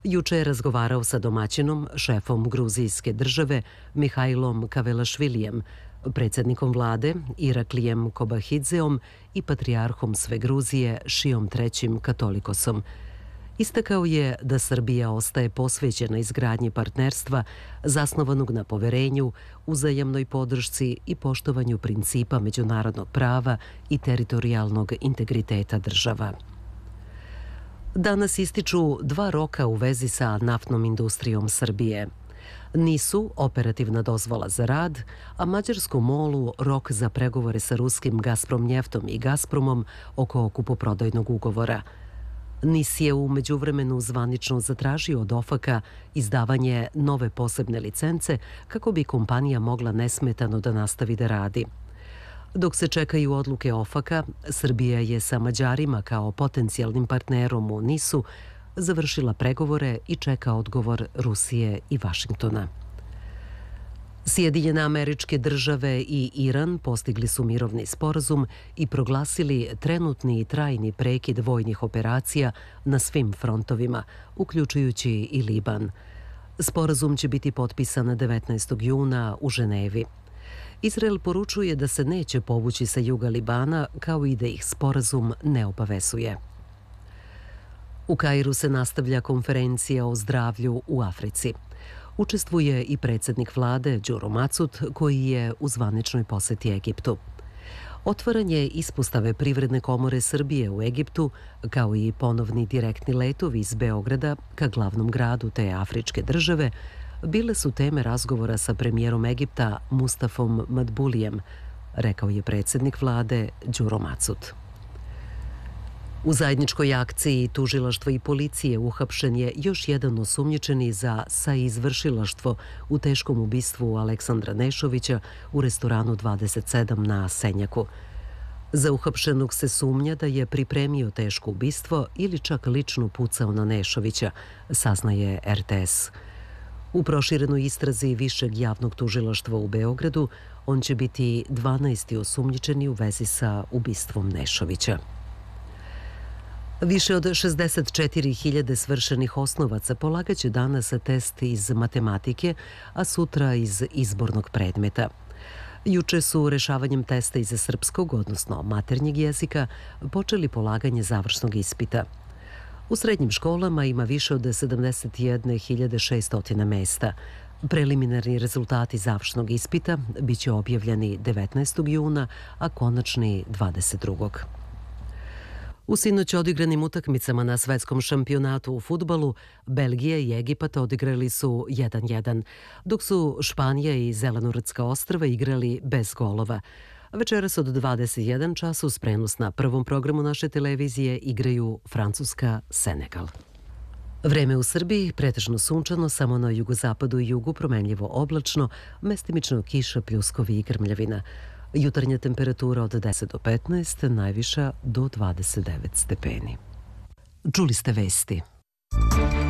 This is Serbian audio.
Juče je razgovarao sa domaćinom, šefom gruzijske države Mihajlom Kavelašvilijem, predsjednikom vlade Iraklijem Kobahidzeom i patrijarhom sve Gruzije Šijom III Katolikosom. Istakao je da Srbija ostaje posvećena izgradnji partnerstva zasnovanog na poverenju, uzajamnoj podršci i poštovanju principa međunarodnog prava i teritorijalnog integriteta država. Danas ističu 2 roka u vezi sa naftnom industrijom Srbije. NIS-u operativna dozvola za rad, a mađarskom MOL-u rok za pregovore sa ruskim Gazpromnjeftom i Gazpromom oko kupoprodajnog ugovora. NIS je u međuvremenu zvanično zatražio od OFAC-a izdavanje nove posebne licence kako bi kompanija mogla nesmetano da nastavi da radi. Dok se čekaju odluke OFAC-a, Srbija je sa Mađarima kao potencijalnim partnerom u NIS-u završila pregovore i čeka odgovor Rusije i Vašingtona. Sjedinjene Američke Države i Iran postigli su mirovni sporazum i proglasili trenutni i trajni prekid vojnih operacija na svim frontovima, uključujući i Liban. Sporazum će biti potpisan 19. juna u Ženevi. Izrael poručuje da se neće povući sa juga Libana, kao i da ih sporazum ne obavezuje. U Kairu se nastavlja konferencija o zdravlju u Africi. Učestvuje i predsjednik vlade Đuro Macut, koji je u zvaničnoj poseti Egiptu. Otvaranje ispostave Privredne komore Srbije u Egiptu, kao i ponovni direktni letovi iz Beograda ka glavnom gradu te afričke države, bile su teme razgovora sa premijerom Egipta Mustafom Madbulijem, rekao je predsjednik vlade Đuro Macut. U zajedničkoj akciji tužilaštva i policije uhapšen je još jedan osumnjičeni za saizvršilaštvo u teškom ubistvu Aleksandra Nešovića u restoranu 27 na Senjaku. Za uhapšenog se sumnja da je pripremio teško ubistvo ili čak lično pucao na Nešovića, saznaje RTS. U proširenoj istrazi Višeg javnog tužilaštva u Beogradu on će biti 12. osumnjičeni u vezi sa ubistvom Nešovića. Više od 64.000 svršenih osnovaca polagaće danas test iz matematike, a sutra iz izbornog predmeta. Juče su rešavanjem testa iz srpskog, odnosno maternjeg jezika, počeli polaganje završnog ispita. U srednjim školama ima više od 71.600 mesta. Preliminarni rezultati završnog ispita biće objavljeni 19. juna, a konačni 22. U sinoć odigranim utakmicama na svetskom šampionatu u fudbalu, Belgija i Egipat odigrali su 1:1, dok su Španija i Zelenorodska ostrva igrali bez golova. Večeras od 21 času uz prenos na prvom programu naše televizije igraju Francuska-Senegal. Vreme u Srbiji pretežno sunčano, samo na jugozapadu i jugu promenljivo oblačno, mestimično kiša, pljuskovi i grmljavina. Jutarnja temperatura od 10 do 15, najviša do 29 stepeni. Čuli ste vesti.